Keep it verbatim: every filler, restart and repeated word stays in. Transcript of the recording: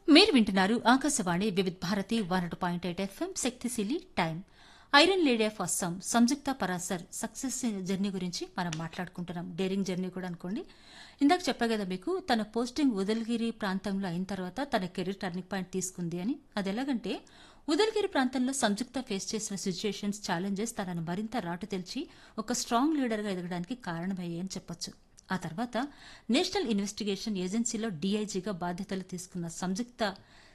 మీరు వింటున్నారు ఆకాశవాణి వివిధ Bharati one point eight FM శక్తిశీలి time. Iron lady of Assam Samyukta Parashar success journey గురించి మనం మాట్లాడుకుంటున్నాం. డేరింగ్ జర్నీ కూడా అనుకోండి. ఇందాక చెప్పా కదా మీకు, తన పోస్టింగ్ ఉదల్గిరి ప్రాంతంలో అయిన తర్వాత తన కెరీర్ టర్నింగ్ పాయింట్ తీసుకుంది అని. అది ఎలాగంటే, ఉదల్గిరి ప్రాంతంలో సంయుక్త ఫేస్ చేసిన సిచ్యుయేషన్స్, ఛాలెంజెస్ తనను మరింత రాటు తెలిచి ఒక స్ట్రాంగ్ లీడర్గా ఎదగడానికి కారణమయ్యాయని చెప్పొచ్చు. ఆ తర్వాత నేషనల్ ఇన్వెస్టిగేషన్ ఏజెన్సీలో డీఐజీగా బాధ్యతలు తీసుకున్న సంయుక్త